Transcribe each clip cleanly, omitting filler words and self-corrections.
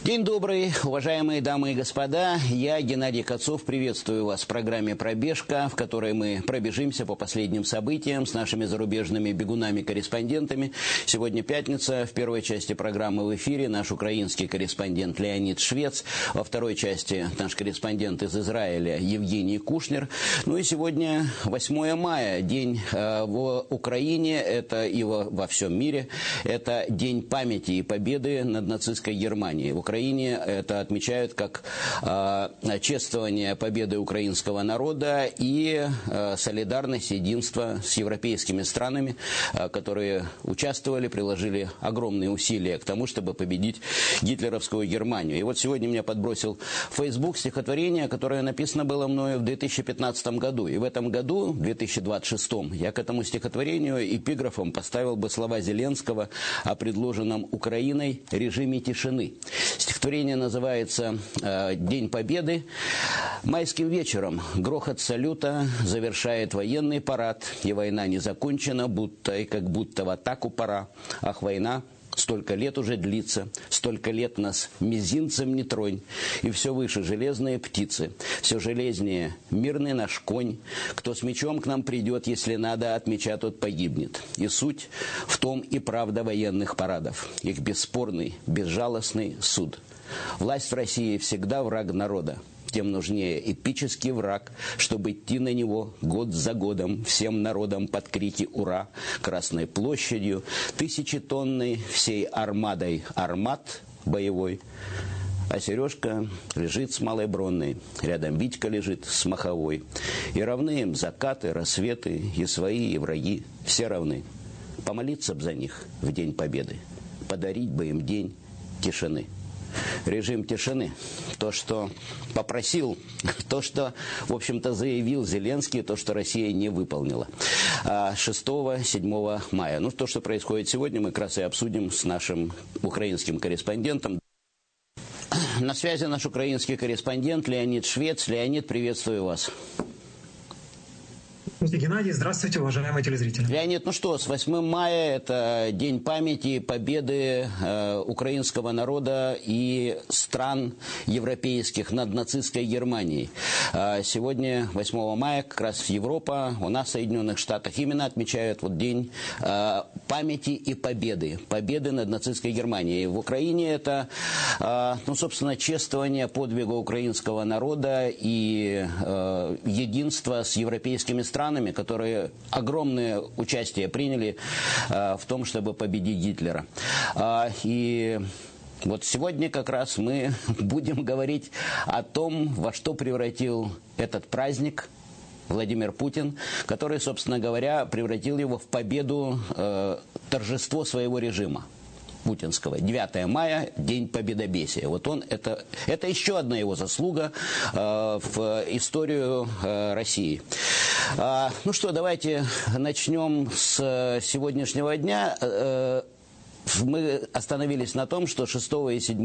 День добрый, уважаемые дамы и господа. Я, Геннадий Кацов, приветствую вас в программе «Пробежка», в которой мы пробежимся по последним событиям с нашими зарубежными бегунами-корреспондентами. Сегодня пятница. В первой части программы в эфире наш украинский корреспондент Леонид Швец. Во второй части наш корреспондент из Израиля Евгений Кушнер. Ну и сегодня 8 мая, день в Украине, это и во всем мире. Это день памяти и победы над нацистской Германией. В Украине это отмечают как чествование победы украинского народа и солидарность, единство с европейскими странами, которые участвовали, приложили огромные усилия к тому, чтобы победить гитлеровскую Германию. И вот сегодня меня подбросил в Facebook стихотворение, которое написано было мною в 2015 году. И в этом году, в 2026, я к этому стихотворению эпиграфом поставил бы слова Зеленского о предложенном Украиной режиме тишины. Стихотворение называется «День Победы». Майским вечером грохот салюта завершает военный парад, и война не закончена, будто и как будто в атаку пора. Ах, война! Столько лет уже длится, столько лет нас мизинцем не тронь, и все выше железные птицы, все железнее мирный наш конь. Кто с мечом к нам придет, если надо, от меча тот погибнет. И суть в том и правда военных парадов, их бесспорный, безжалостный суд. Власть в России всегда враг народа. Тем нужнее эпический враг, чтобы идти на него год за годом всем народом под крики «Ура!» Красной площадью, тысячетонной всей армадой армат боевой. А Сережка лежит с Малой Бронной, рядом Витька лежит с Маховой. И равны им закаты, рассветы, и свои, и враги, все равны. Помолиться б за них в День Победы, подарить бы им день тишины. Режим тишины. То, что попросил, то, что, в общем-то, заявил Зеленский, то, что Россия не выполнила 6-7 мая. Ну, то, что происходит сегодня, мы как раз и обсудим с нашим украинским корреспондентом. На связи наш украинский корреспондент Леонид Швец. Леонид, приветствую вас. Геннадий, здравствуйте, уважаемые телезрители. Леонид, ну что, с 8 мая это День памяти и победы украинского народа и стран европейских над нацистской Германией. Сегодня, 8 мая, как раз Европа, у нас в Соединенных Штатах именно отмечают вот День памяти и победы. Победы над нацистской Германией. В Украине это, ну, собственно, чествование подвига украинского народа и единство с европейскими странами, которые огромное участие приняли в том, чтобы победить Гитлера. И вот сегодня как раз мы будем говорить о том, во что превратил этот праздник Владимир Путин, который, собственно говоря, превратил его в победу, торжество своего режима путинского. 9 мая, День победобесия. Вот он, это еще одна его заслуга в историю России. Ну что, давайте начнем с сегодняшнего дня. Мы остановились на том, что 6 и 7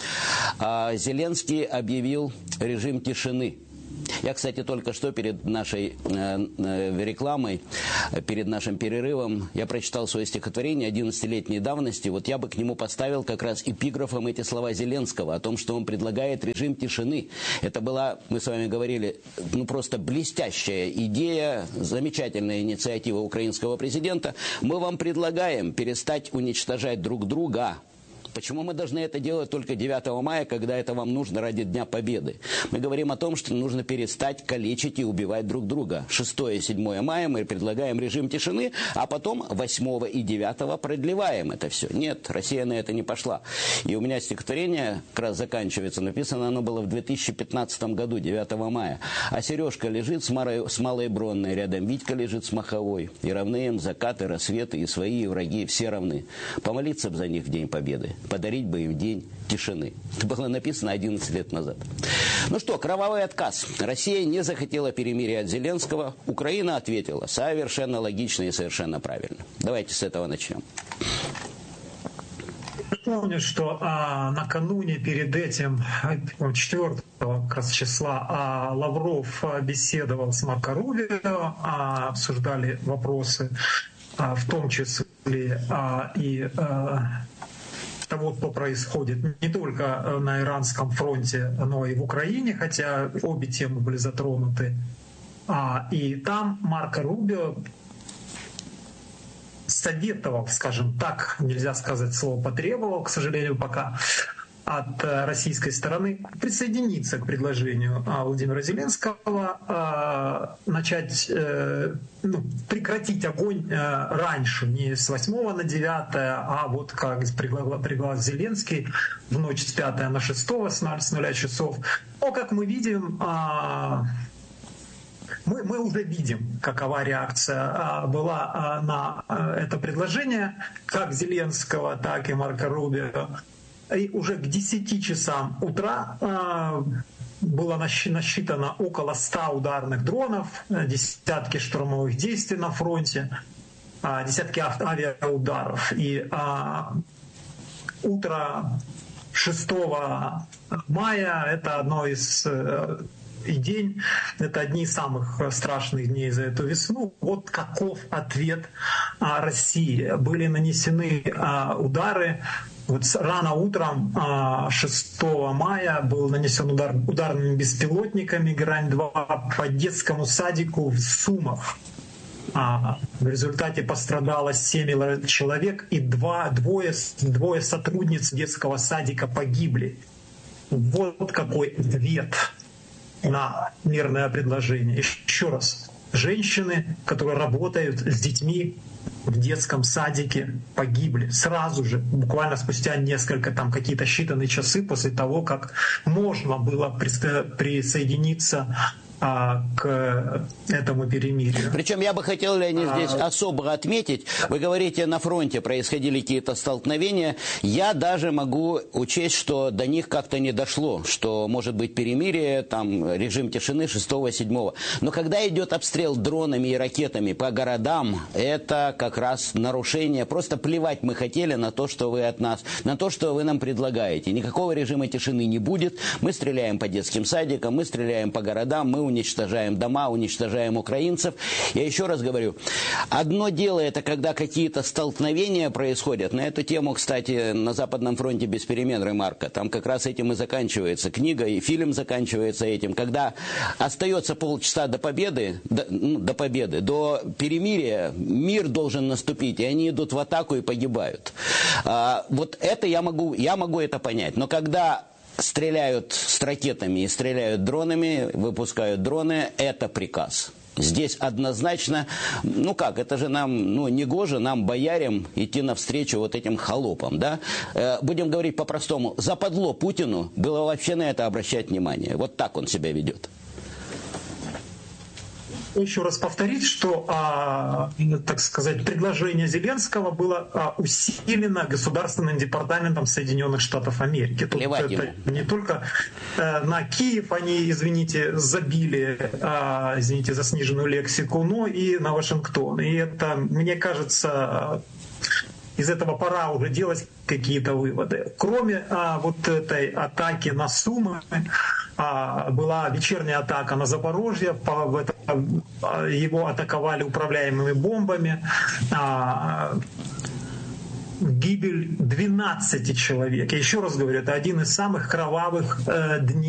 Зеленский объявил режим тишины. Я, кстати, только что перед нашей рекламой, перед нашим перерывом, я прочитал свое стихотворение 11-летней давности. Вот я бы к нему поставил как раз эпиграфом эти слова Зеленского о том, что он предлагает режим тишины. Это была, мы с вами говорили, ну просто блестящая идея, замечательная инициатива украинского президента. Мы вам предлагаем перестать уничтожать друг друга. Почему мы должны это делать только 9 мая, когда это вам нужно ради Дня Победы? Мы говорим о том, что нужно перестать калечить и убивать друг друга. 6 и 7 мая мы предлагаем режим тишины, а потом 8 и 9 продлеваем это все. Нет, Россия на это не пошла. И у меня стихотворение как раз заканчивается. Написано оно было в 2015 году, 9 мая. А Сережка лежит с Малой Бронной, рядом Витька лежит с Маховой. И равны им закаты, рассветы, и свои, и враги, все равны. Помолиться бы за них в День Победы. Подарить бы им день тишины. Это было написано 11 лет назад. Ну что, кровавый отказ. Россия не захотела перемирия от Зеленского. Украина ответила совершенно логично и совершенно правильно. Давайте с этого начнем. Помню, что накануне перед этим, 4 как раз числа, Лавров беседовал с Марко Рубио, обсуждали вопросы, в том числе и того, что происходит не только на Иранском фронте, но и в Украине, хотя обе темы были затронуты. И там Марко Рубио советовал, скажем так, нельзя сказать слово «потребовал», к сожалению, пока, от российской стороны присоединиться к предложению Владимира Зеленского, начать, прекратить огонь раньше, не с 8 на 9, а вот как пригласил Зеленский в ночь с 5 на 6, с 0 часов. Но, как мы видим, мы уже видим, какова реакция была на это предложение, как Зеленского, так и Марко Рубио. И уже к 10 часам утра было насчитано около 100 ударных дронов, десятки штурмовых действий на фронте, десятки авиаударов. И утро 6 мая — это одно из день, это одни из самых страшных дней за эту весну. Вот каков ответ России. Были нанесены удары. Вот рано утром 6 мая был нанесен удар ударными беспилотниками «Грань-2» по детскому садику в Сумах. В результате пострадало 7 человек, и двое сотрудниц детского садика погибли. Вот какой ответ на мирное предложение. Еще раз, женщины, которые работают с детьми в детском садике, погибли сразу же, буквально спустя несколько, какие-то считанные часы после того, как можно было присоединиться к этому перемирию. Причем я бы хотел, Леонид, здесь особо отметить, вы говорите, на фронте происходили какие-то столкновения, я даже могу учесть, что до них как-то не дошло, что может быть перемирие, режим тишины 6-7. Но когда идет обстрел дронами и ракетами по городам, это как раз нарушение. Просто плевать мы хотели на то, что вы от нас, на то, что вы нам предлагаете. Никакого режима тишины не будет. Мы стреляем по детским садикам, мы стреляем по городам, мы уничтожаем дома, уничтожаем украинцев. Я еще раз говорю, одно дело это когда какие-то столкновения происходят. На эту тему, кстати, на Западном фронте без перемен, ремарка. Там как раз этим и заканчивается книга, и фильм заканчивается этим. Когда остается полчаса до победы, до перемирия, мир должен наступить, и они идут в атаку и погибают. Вот это я могу это понять. Но когда стреляют с ракетами и стреляют дронами, выпускают дроны, это приказ. Здесь однозначно, это же нам, негоже нам, боярам, идти навстречу вот этим холопам, да? Будем говорить по-простому, западло Путину было вообще на это обращать внимание. Вот так он себя ведет. Еще раз повторить, что, так сказать, предложение Зеленского было усилено Государственным департаментом Соединенных Штатов Америки. Тут это не только на Киев они, забили, за сниженную лексику, но и на Вашингтон. И это, мне кажется, из этого пора уже делать какие-то выводы. Кроме вот этой атаки на Сумы, была вечерняя атака на Запорожье, его атаковали управляемыми бомбами, гибель 12 человек. Я еще раз говорю, это один из самых кровавых дней